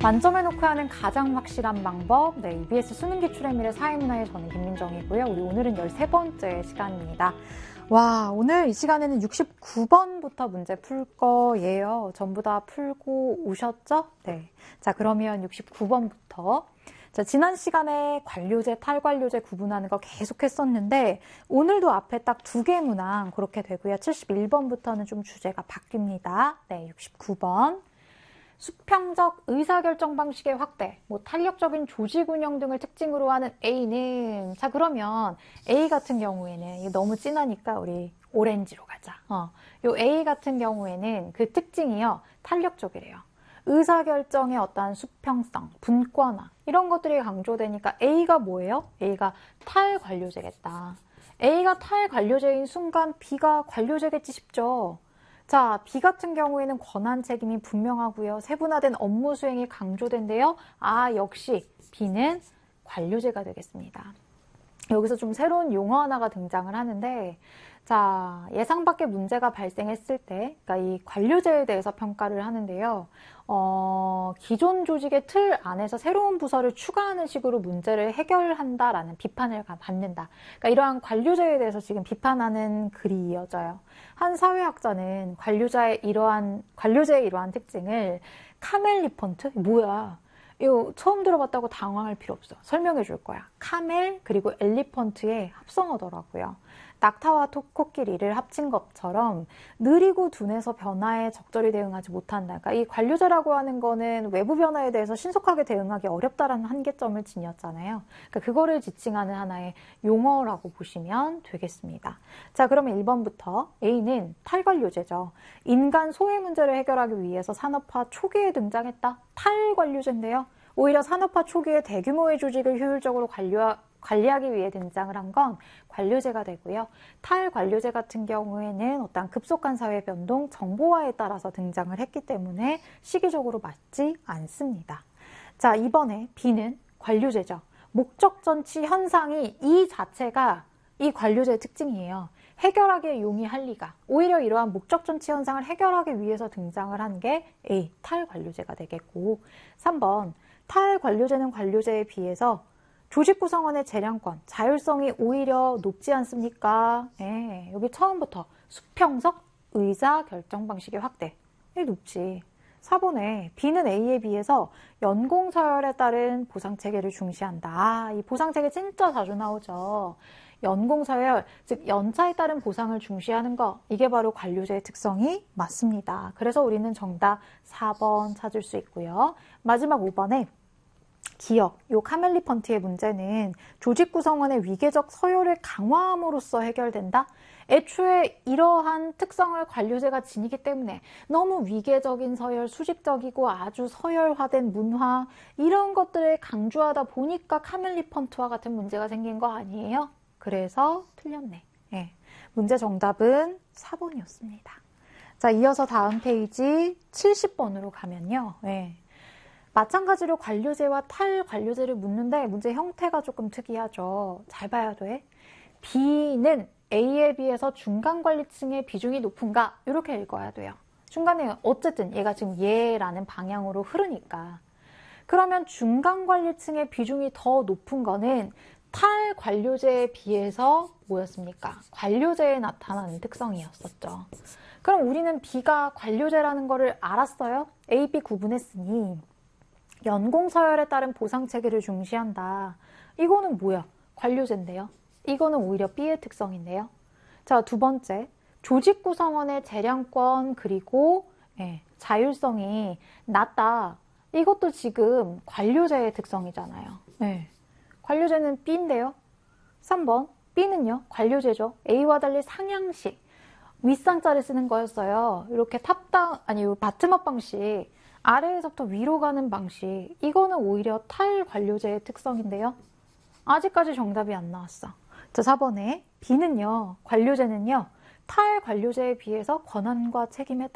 만점에 놓고 하는 가장 확실한 방법, EBS 수능 기출의 미래 사회문화의 저는 김민정이고요. 우리 오늘은 13번째 시간입니다. 와, 오늘 이 시간에는 69번부터 문제 풀 거예요. 전부 다 풀고 오셨죠? 네. 자, 그러면 69번부터. 자, 지난 시간에 관료제, 탈관료제 구분하는 거 계속 했었는데, 오늘도 앞에 딱 2개 문항 그렇게 되고요. 71번부터는 좀 주제가 바뀝니다. 네, 69번. 수평적 의사결정 방식의 확대, 탄력적인 조직 운영 등을 특징으로 하는 A는, 자, 그러면 A 같은 경우에는, 이게 너무 진하니까 우리 오렌지로 가자. 요 A 같은 경우에는 그 특징이요, 탄력적이래요. 의사결정의 어떠한 수평성, 분권화, 이런 것들이 강조되니까 A가 뭐예요? A가 탈관료제겠다. A가 탈관료제인 순간 B가 관료제겠지 싶죠? 자, B 같은 경우에는 권한 책임이 분명하고요. 세분화된 업무 수행이 강조된대요. 아, 역시 B는 관료제가 되겠습니다. 여기서 좀 새로운 용어 하나가 등장을 하는데, 자, 예상 밖의 문제가 발생했을 때, 그러니까 이 관료제에 대해서 평가를 하는데요. 기존 조직의 틀 안에서 새로운 부서를 추가하는 식으로 문제를 해결한다라는 비판을 받는다. 그러니까 이러한 관료제에 대해서 지금 비판하는 글이 이어져요. 한 사회학자는 관료제의 이러한 특징을 카멜 리펀트? 뭐야? 이거 처음 들어봤다고 당황할 필요 없어. 설명해 줄 거야. 카멜 그리고 엘리펀트의 합성어더라고요. 낙타와 코끼리를 합친 것처럼 느리고 둔해서 변화에 적절히 대응하지 못한다. 그러니까 이 관료제라고 하는 거는 외부 변화에 대해서 신속하게 대응하기 어렵다라는 한계점을 지녔잖아요. 그러니까 그거를 지칭하는 하나의 용어라고 보시면 되겠습니다. 자, 그러면 1번부터 A는 탈관료제죠. 인간 소외 문제를 해결하기 위해서 산업화 초기에 등장했다. 탈관료제인데요. 오히려 산업화 초기에 대규모의 조직을 효율적으로 관리하기 위해 등장을 한 건 관료제가 되고요. 탈관료제 같은 경우에는 어떤 급속한 사회 변동, 정보화에 따라서 등장을 했기 때문에 시기적으로 맞지 않습니다. 자, 이번에 B는 관료제죠. 목적전치 현상이 이 자체가 이 관료제의 특징이에요. 해결하기에 용이할 리가. 오히려 이러한 목적전치 현상을 해결하기 위해서 등장을 한 게 A, 탈관료제가 되겠고, 3번, 탈관료제는 관료제에 비해서 조직 구성원의 재량권, 자율성이 오히려 높지 않습니까? 네, 여기 처음부터 수평적 의사 결정 방식의 확대. 높지. 4번에 B는 A에 비해서 연공 서열에 따른 보상 체계를 중시한다. 아, 이 보상 체계 진짜 자주 나오죠. 연공 서열, 즉 연차에 따른 보상을 중시하는 거, 이게 바로 관료제의 특성이 맞습니다. 그래서 우리는 정답 4번 찾을 수 있고요. 마지막 5번에 기억, 요 카멜리펀트의 문제는 조직 구성원의 위계적 서열을 강화함으로써 해결된다. 애초에 이러한 특성을 관료제가 지니기 때문에 너무 위계적인 서열, 수직적이고 아주 서열화된 문화, 이런 것들을 강조하다 보니까 카멜리펀트와 같은 문제가 생긴 거 아니에요? 그래서 틀렸네. 네. 문제 정답은 4번이었습니다. 자, 이어서 다음 페이지 70번으로 가면요. 네. 마찬가지로 관료제와 탈관료제를 묻는데 문제 형태가 조금 특이하죠. 잘 봐야 돼. B는 A에 비해서 중간관리층의 비중이 높은가? 이렇게 읽어야 돼요. 중간에 어쨌든 얘가 지금 얘라는 방향으로 흐르니까. 그러면 중간관리층의 비중이 더 높은 거는 탈관료제에 비해서 뭐였습니까? 관료제에 나타나는 특성이었었죠. 그럼 우리는 B가 관료제라는 거를 알았어요? A, B 구분했으니 연공서열에 따른 보상체계를 중시한다. 이거는 뭐야? 관료제인데요. 이거는 오히려 B의 특성인데요. 자, 2번째. 조직 구성원의 재량권 그리고 자율성이 낮다. 이것도 지금 관료제의 특성이잖아요. 네. 관료제는 B인데요. 3번. B는요. 관료제죠. A와 달리 상향식. 윗상자를 쓰는 거였어요. 이렇게 바텀업 방식. 아래에서부터 위로 가는 방식. 이거는 오히려 탈관료제의 특성인데요. 아직까지 정답이 안 나왔어. 자, 4번에 B는요. 관료제는요. 탈관료제에 비해서 권한과 책임에